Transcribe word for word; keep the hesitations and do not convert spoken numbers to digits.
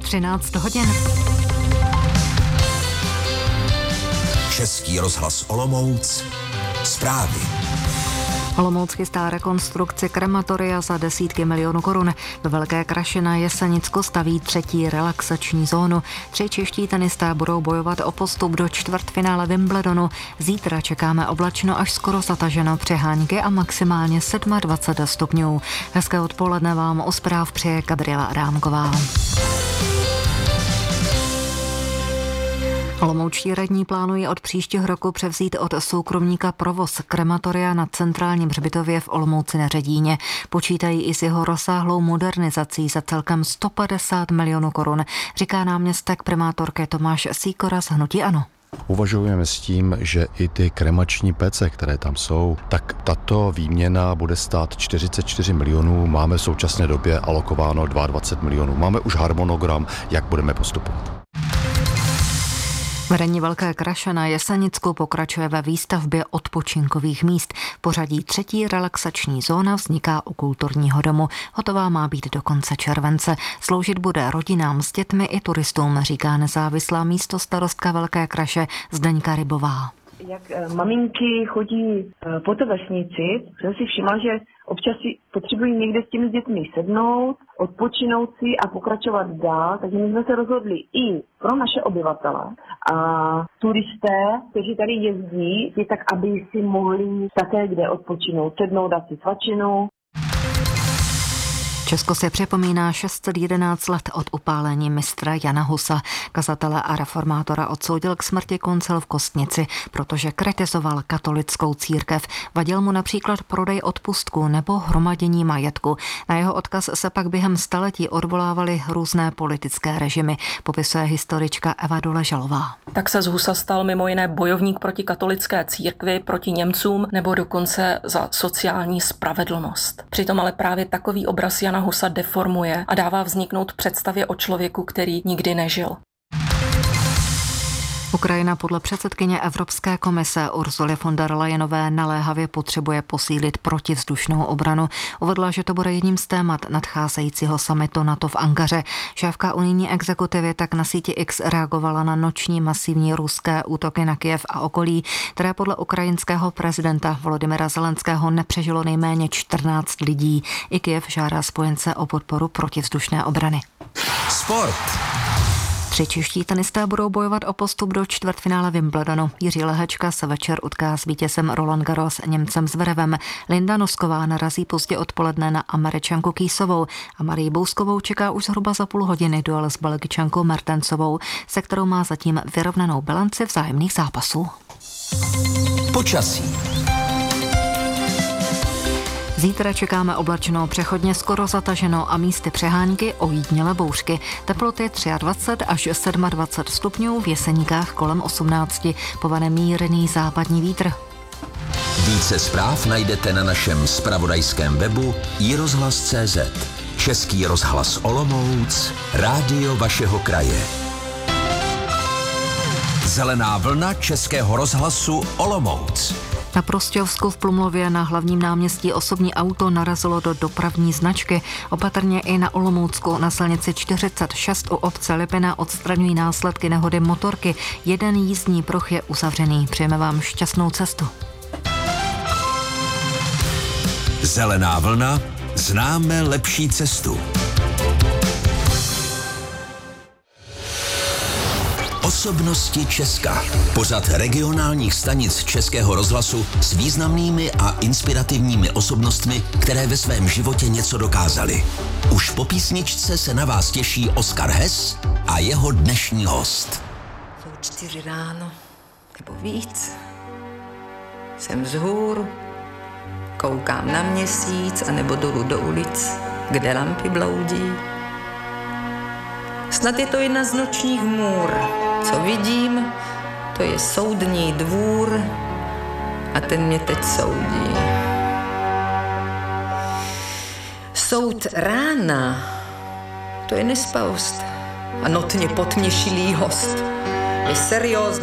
třináct hodin. Český rozhlas Olomouc. Zprávy. Olomouc chystá rekonstrukci krematoria za desítky milionů korun. Ve Velké Kraši na Jesenicku staví třetí relaxační zónu. Tři čeští tenisté budou bojovat o postup do čtvrtfinále Wimbledonu. Zítra čekáme oblačno až skoro zataženo, přehánky a maximálně dvacet sedm stupňů. Hezké odpoledne vám o zpráv přeje Gabriela Adámková. Olomoučtí radní plánují od příštího roku převzít od soukromníka provoz krematoria na centrálním hřbitově v Olomouci na Ředíně. Počítají i s jeho rozsáhlou modernizací za celkem sto padesát milionů korun, říká náměstek primátorky Tomáš Sýkora z hnutí ANO. Uvažujeme s tím, že i ty kremační pece, které tam jsou, tak tato výměna bude stát čtyřicet čtyři milionů. Máme v současné době alokováno dvacet dva milionů. Máme už harmonogram, jak budeme postupovat. Vedení Velké Kraše na Jesenicku pokračuje ve výstavbě odpočinkových míst. V pořadí třetí relaxační zóna vzniká u kulturního domu. Hotová má být do konce července. Sloužit bude rodinám s dětmi i turistům, říká nezávislá místostarostka Velké Kraše Zdeňka Rybová. Jak maminky chodí po té vesnici, jsem si všimla, že občas si potřebují někde s těmi dětmi sednout, odpočinout si a pokračovat dál, takže my jsme se rozhodli i pro naše obyvatele a turisté, kteří tady jezdí, je tak, aby si mohli také kde odpočinout, sednout, dát si svačinu. Česko se připomíná šest set jedenáct let od upálení mistra Jana Husa. Kazatele a reformátora odsoudil k smrti koncil v Kostnici, protože kritizoval katolickou církev. Vadil mu například prodej odpustků nebo hromadění majetku. Na jeho odkaz se pak během staletí odvolávaly různé politické režimy, popisuje historička Eva Doležalová. Tak se z Husa stal mimo jiné bojovník proti katolické církvi, proti Němcům nebo dokonce za sociální spravedlnost. Přitom ale právě takový obraz Jana Husa deformuje a dává vzniknout představě o člověku, který nikdy nežil. Ukrajina podle předsedkyně Evropské komise Ursuly von der Leyenové naléhavě potřebuje posílit protivzdušnou obranu. Uvedla, že to bude jedním z témat nadcházejícího summitu NATO v Ankaře. Šéfka unijní exekutivy tak na síti X reagovala na noční masivní ruské útoky na Kyjev a okolí, které podle ukrajinského prezidenta Volodymyra Zelenského nepřežilo nejméně čtrnáct lidí. I Kyjev žádá spojence o podporu protivzdušné obrany. Sport. Tři čeští tenisté budou bojovat o postup do čtvrtfinále Wimbledonu. Jiří Lehečka se večer utká s vítězem Roland Garros Němcem Zverevem. Linda Nosková narazí pozdě odpoledne na Američanku Kýsovou a Marii Bouskovou čeká už zhruba za půl hodiny duel s Belgičankou Mertensovou, se kterou má zatím vyrovnanou bilanci vzájemných zápasů. Počasí. Zítra čekáme oblačno, přechodně skoro zataženo a místy přehánky, ojedinělé bouřky. Teploty dvacet tři až dvacet sedm stupňů, v Jeseníkách kolem osmnáct, povane mírný západní vítr. Více zpráv najdete na našem zpravodajském webu i rozhlas tečka cé zet. Český rozhlas Olomouc, rádio vašeho kraje. Zelená vlna Českého rozhlasu Olomouc. Na Prostějovsku v Plumlově na hlavním náměstí osobní auto narazilo do dopravní značky. Opatrně i na Olomoucku na silnici čtyřicet šest u obce Lipina odstraňují následky nehody motorky. Jeden jízdní pruh je uzavřený. Přejeme vám šťastnou cestu. Zelená vlna, známe lepší cestu. Osobnosti Česka. Pořad regionálních stanic Českého rozhlasu s významnými a inspirativními osobnostmi, které ve svém životě něco dokázaly. Už po písničce se na vás těší Oskar Hess a jeho dnešní host. Jsou čtyři ráno, nebo víc. Jsem vzhůru, koukám na měsíc, anebo dolů do ulic, kde lampy bloudí. Snad je to jedna z nočních můr. Co vidím, to je soudní dvůr a ten mě teď soudí. Soud rána, to je nespavost a notně potměšilý host. Je seriózní